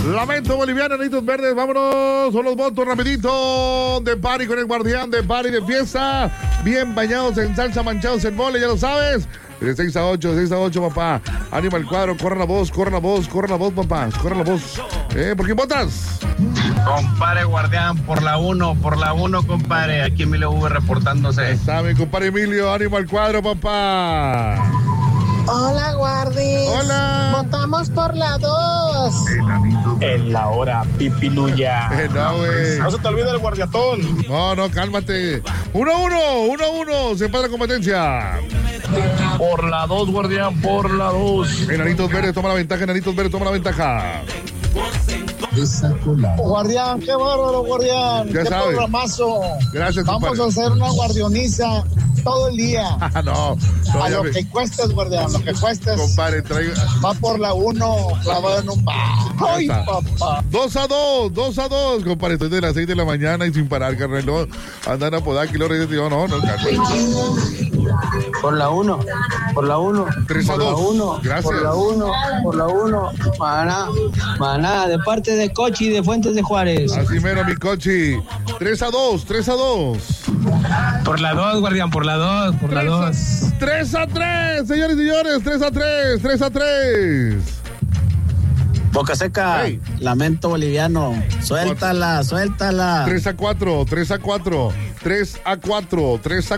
Lamento boliviano, Anitos Verdes, vámonos. Son los votos rapidito de party con el guardián de party de fiesta. Bien bañados en salsa, manchados en mole, ya lo sabes. De 6 a 8, papá. Ánimo al cuadro, corran la voz, papá. Corran la voz. ¿Por quién votas? Compadre guardián, por la 1, compadre. Aquí Emilio V reportándose. Está mi compadre Emilio, ánimo al cuadro, papá. Hola, Guardi. Hola. Votamos por la 2. En la hora, pipiluya. No, güey. No se te olvide el guardiatón. No, cálmate. 1-1, se empata la competencia. Por la 2, guardián, por la 2. Enanitos Verdes toma la ventaja, Guardián, qué bárbaro, guardián. Ya qué sabe. programazo. Gracias, Vamos compadre. a hacer una guardioniza todo el día. No, A ya lo me- que cuestes, guardián, lo que cuestes. Compadre, traigo... Va por la 1, clavado en un bar. ¡Ay, está. papá! 2-2, compadre. Estoy de las 6 de la mañana y sin parar, carnal. No, andan a Podaca y luego regresan. No, carnal. Por la 1. 3-2. Gracias. Por la 1. Maná, de parte de Cochi de Fuentes de Juárez. Así mero, mi cochi. 3-2. Por la 2, guardián, por la 2. 3-3, señores y señores. 3-3. Boca Seca, Hey. lamento boliviano. Suéltala. 3-4.